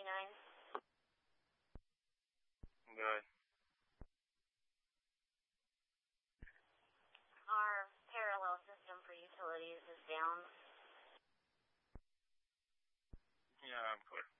Good. Our parallel system for utilities is down. Yeah, I'm clear.